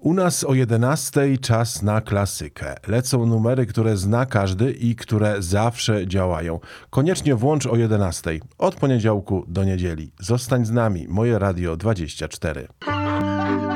U nas o 11:00 czas na klasykę. Lecą numery, które zna każdy i które zawsze działają. Koniecznie włącz o 11:00. Od poniedziałku do niedzieli. Zostań z nami. Moje Radio 24.